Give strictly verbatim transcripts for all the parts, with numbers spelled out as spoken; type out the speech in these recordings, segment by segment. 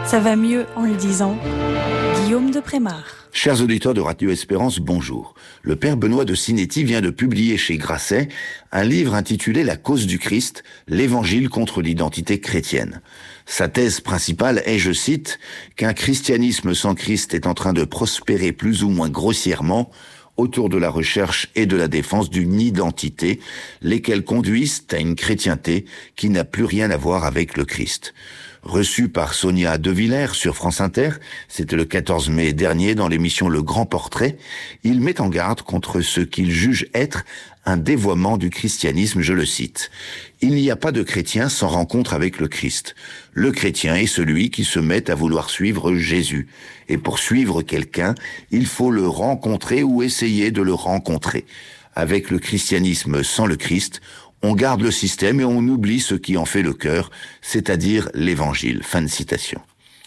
Ça va mieux en le disant. Guillaume de Prémar. Chers auditeurs de Radio Espérance, bonjour. Le père Benoît de Sinetti vient de publier chez Grasset un livre intitulé La cause du Christ, l'évangile contre l'identité chrétienne. Sa thèse principale est, je cite, qu'un christianisme sans Christ est en train de prospérer plus ou moins grossièrement autour de la recherche et de la défense d'une identité, lesquelles conduisent à une chrétienté qui n'a plus rien à voir avec le Christ. Reçu par Sonia De Villers sur France Inter, c'était le quatorze mai dernier dans l'émission Le Grand Portrait, il met en garde contre ce qu'il juge être un dévoiement du christianisme, je le cite. Il n'y a pas de chrétien sans rencontre avec le Christ. Le chrétien est celui qui se met à vouloir suivre Jésus. Et pour suivre quelqu'un, il faut le rencontrer ou essayer de le rencontrer. Avec le christianisme sans le Christ, on garde le système et on oublie ce qui en fait le cœur, c'est-à-dire l'évangile. Fin de citation.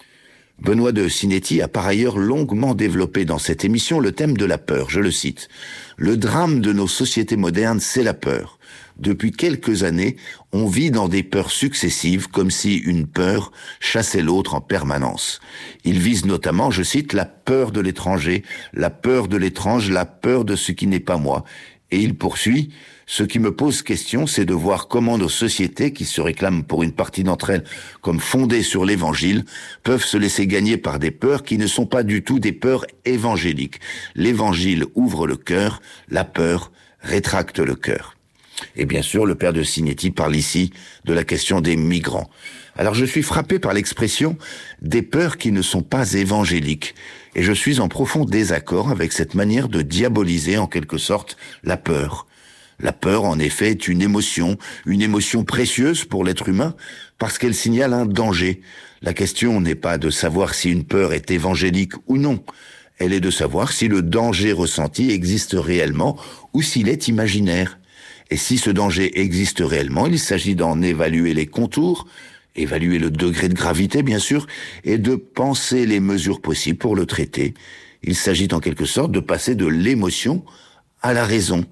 Benoît de Sinetti a par ailleurs longuement développé dans cette émission le thème de la peur, je le cite. Le drame de nos sociétés modernes, c'est la peur. Depuis quelques années, on vit dans des peurs successives, comme si une peur chassait l'autre en permanence. Il vise notamment, je cite, la peur de l'étranger, la peur de l'étrange, la peur de ce qui n'est pas moi. Et il poursuit, ce qui me pose question, c'est de voir comment nos sociétés, qui se réclament pour une partie d'entre elles comme fondées sur l'évangile, peuvent se laisser gagner par des peurs qui ne sont pas du tout des peurs évangéliques. L'évangile ouvre le cœur, la peur rétracte le cœur. Et bien sûr, le père de Sinetti parle ici de la question des migrants. Alors je suis frappé par l'expression « des peurs qui ne sont pas évangéliques ». Et je suis en profond désaccord avec cette manière de diaboliser en quelque sorte la peur. La peur, en effet, est une émotion, une émotion précieuse pour l'être humain, parce qu'elle signale un danger. La question n'est pas de savoir si une peur est évangélique ou non. Elle est de savoir si le danger ressenti existe réellement ou s'il est imaginaire. Et si ce danger existe réellement, il s'agit d'en évaluer les contours, évaluer le degré de gravité, bien sûr, et de penser les mesures possibles pour le traiter. Il s'agit en quelque sorte de passer de l'émotion à la raison.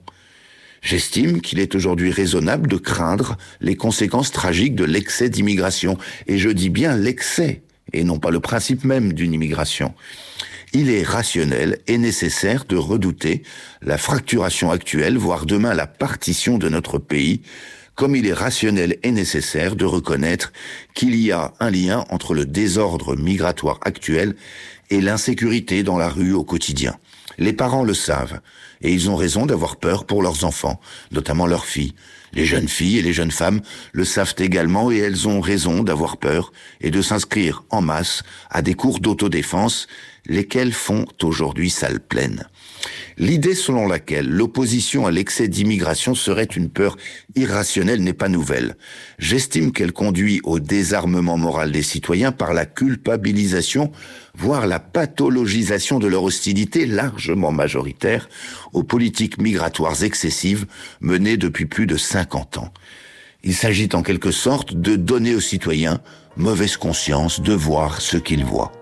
J'estime qu'il est aujourd'hui raisonnable de craindre les conséquences tragiques de l'excès d'immigration. Et je dis bien l'excès, et non pas le principe même d'une immigration. Il est rationnel et nécessaire de redouter la fracturation actuelle, voire demain la partition de notre pays, comme il est rationnel et nécessaire de reconnaître qu'il y a un lien entre le désordre migratoire actuel et l'insécurité dans la rue au quotidien. Les parents le savent, et ils ont raison d'avoir peur pour leurs enfants, notamment leurs filles. Les jeunes filles et les jeunes femmes le savent également, et elles ont raison d'avoir peur et de s'inscrire en masse à des cours d'autodéfense, lesquels font aujourd'hui salle pleine. L'idée selon laquelle l'opposition à l'excès d'immigration serait une peur irrationnelle n'est pas nouvelle. J'estime qu'elle conduit au désarmement moral des citoyens par la culpabilisation, voire la pathologisation de leur hostilité largement majoritaire aux politiques migratoires excessives menées depuis plus de cinquante ans. Il s'agit en quelque sorte de donner aux citoyens mauvaise conscience de voir ce qu'ils voient.